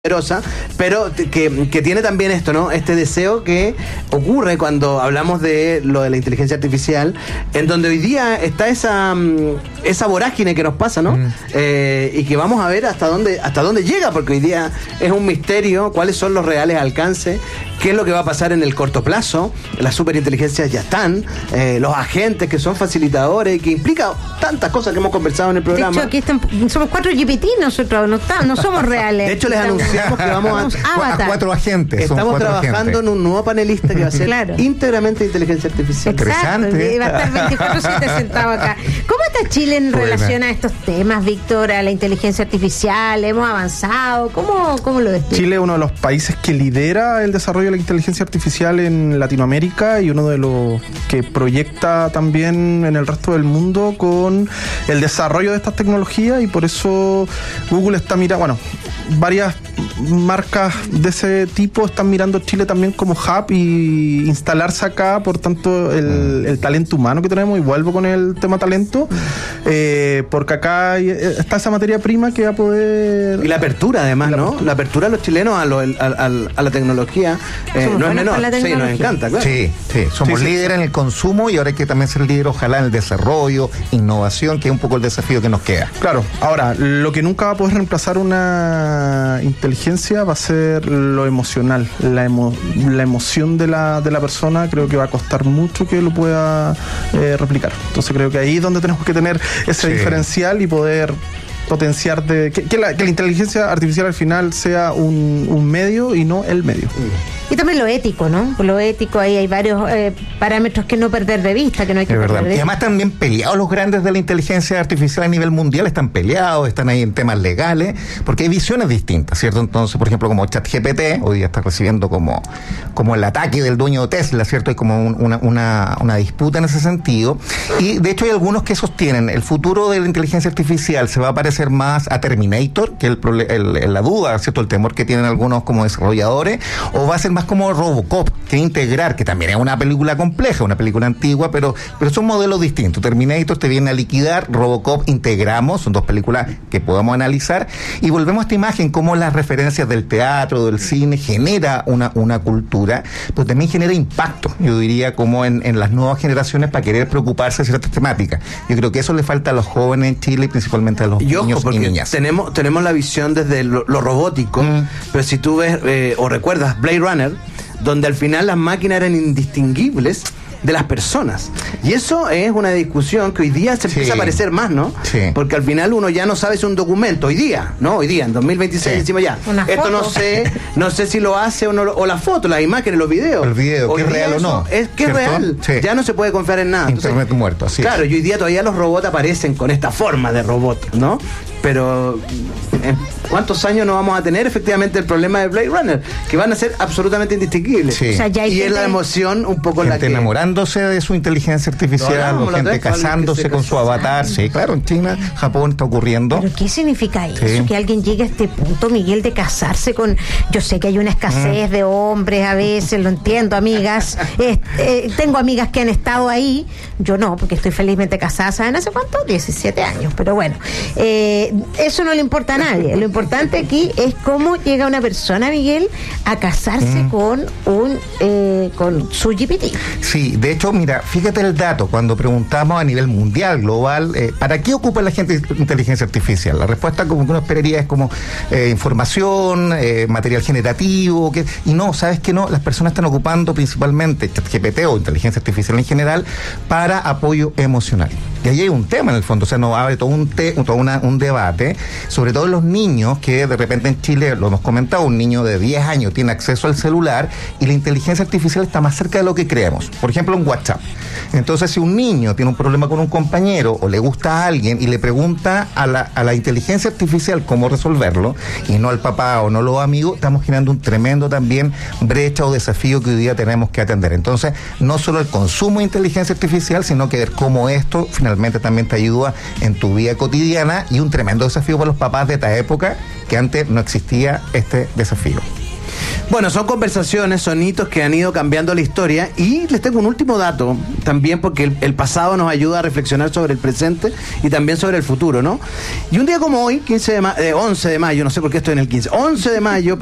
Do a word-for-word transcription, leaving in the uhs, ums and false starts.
poderosa, pero que, que tiene también esto, ¿no? Este deseo que ocurre cuando hablamos de lo de la inteligencia artificial, en donde hoy día está esa esa vorágine que nos pasa, ¿no? Mm. Eh, y que vamos a ver hasta dónde hasta dónde llega, porque hoy día es un misterio cuáles son los reales alcances, qué es lo que va a pasar en el corto plazo. Las superinteligencias ya están, eh, los agentes que son facilitadores, que implica tantas cosas que hemos conversado en el programa. De hecho, aquí están, somos cuatro G P T nosotros, no, está, no somos reales. De hecho, les anunciamos que vamos a, a cuatro agentes. Estamos cuatro trabajando agentes. en un nuevo panelista que va a ser claro. íntegramente de inteligencia artificial. Exacto, va a estar veinticuatro siete sentado acá. ¿Cómo está Chile en Buena. relación a estos temas, Víctor, a la inteligencia artificial? ¿Hemos avanzado? ¿Cómo, cómo lo describes? Chile es uno de los países que lidera el desarrollo de la inteligencia artificial en Latinoamérica y uno de los que proyecta también en el resto del mundo con el desarrollo de estas tecnologías, y por eso Google está mirando, bueno, varias marcas de ese tipo están mirando Chile también como hub y instalarse acá. Por tanto, el, el talento humano que tenemos, y vuelvo con el tema talento, eh, porque acá hay, está esa materia prima que va a poder... Y la apertura además, la ¿no? Apertura. La apertura de los chilenos a, lo, a, a, a la tecnología eh, no es menor. Sí, nos encanta, claro. Sí, sí, somos sí, líderes sí. en el consumo, y ahora hay que también ser líder, ojalá, en el desarrollo, innovación, que es un poco el desafío que nos queda. Claro, ahora, lo que nunca va a poder reemplazar una inteligencia va a ser lo emocional, la, emo, la emoción de la, de la persona. Creo que va a costar mucho que lo pueda eh, replicar. Entonces creo que ahí es donde tenemos que tener ese sí. diferencial y poder potenciar de que, que, la, que la inteligencia artificial al final sea un, un medio y no el medio. Y también lo ético, ¿no? Lo ético, ahí hay varios eh, parámetros que no perder de vista, que no hay que es perder verdad. de vista. Y además están bien peleados los grandes de la inteligencia artificial a nivel mundial, están peleados, están ahí en temas legales, porque hay visiones distintas, ¿cierto? Entonces, por ejemplo, como ChatGPT, hoy día está recibiendo como, como el ataque del dueño de Tesla, ¿cierto? Hay como un, una, una, una disputa en ese sentido. Y de hecho hay algunos que sostienen el futuro de la inteligencia artificial se va a parecer más a Terminator, que es el, el, el, la duda, ¿cierto? El temor que tienen algunos como desarrolladores, o va a ser más como Robocop, que integrar, que también es una película compleja, una película antigua, pero, pero son modelos distintos. Terminator te viene a liquidar, Robocop integramos, son dos películas que podemos analizar, y volvemos a esta imagen, como las referencias del teatro, del cine, genera una, una cultura, pero también genera impacto, yo diría, como en, en las nuevas generaciones para querer preocuparse de ciertas temáticas. Yo creo que eso le falta a los jóvenes en Chile y principalmente a los y niños ojo, y niñas. Tenemos, tenemos la visión desde lo, lo robótico, mm. pero si tú ves eh, o recuerdas Blade Runner, donde al final las máquinas eran indistinguibles de las personas. Y eso es una discusión que hoy día se sí. empieza a aparecer más, ¿no? Sí. Porque al final uno ya no sabe si un documento, hoy día, ¿no? Hoy día, en dos mil veintiséis, sí. decimos ya, una esto foto. no sé, no sé si lo hace o no, o la foto, las imágenes, los videos. El video, que es real o no. Es que es real. Sí. Ya no se puede confiar en nada. Internet Entonces, muerto, así Claro, es. y hoy día todavía los robots aparecen con esta forma de robot, ¿no? Pero ¿en cuántos años no vamos a tener efectivamente el problema de Blade Runner? Que van a ser absolutamente indistinguibles. Sí. O sea, ya hay y gente... es la emoción un poco gente la que... enamorándose de su inteligencia artificial, o gente casándose con su avatar. Sí, claro, en China, Japón está ocurriendo. ¿Pero qué significa eso? Sí. Que alguien llegue a este punto, Miguel, de casarse con... Yo sé que hay una escasez mm. de hombres a veces, lo entiendo, amigas. eh, eh, tengo amigas que han estado ahí. Yo no, porque estoy felizmente casada, ¿saben hace cuánto? diecisiete años, pero bueno. Eh, eso no le importa a nadie. Lo importante aquí es cómo llega una persona, Miguel, a casarse mm. con un eh, con su G P T. Sí, de hecho, mira, fíjate el dato, cuando preguntamos a nivel mundial, global, eh, ¿para qué ocupa la gente inteligencia artificial? La respuesta, como que uno esperaría, es como eh, información, eh, material generativo, que, y no, ¿sabes qué no? Las personas están ocupando principalmente ChatGPT o inteligencia artificial en general para apoyo emocional. Y ahí hay un tema en el fondo, o sea, nos abre todo un, te, todo una, un debate, sobre todo en los niños, que de repente en Chile, lo hemos comentado, un niño de diez años tiene acceso al celular y la inteligencia artificial está más cerca de lo que creemos. Por ejemplo, en WhatsApp. Entonces, si un niño tiene un problema con un compañero o le gusta a alguien y le pregunta a la, a la inteligencia artificial cómo resolverlo, y no al papá o no a los amigos, estamos generando un tremendo también brecha o desafío que hoy día tenemos que atender. Entonces, no solo el consumo de inteligencia artificial, sino que ver cómo esto finalmente también te ayuda en tu vida cotidiana, y un tremendo desafío para los papás de esta época, que antes no existía este desafío. Bueno, son conversaciones, son hitos que han ido cambiando la historia, y les tengo un último dato también, porque el, el pasado nos ayuda a reflexionar sobre el presente y también sobre el futuro, ¿no? Y un día como hoy, quince de ma- eh, once de mayo, no sé por qué estoy en el quince, once de mayo,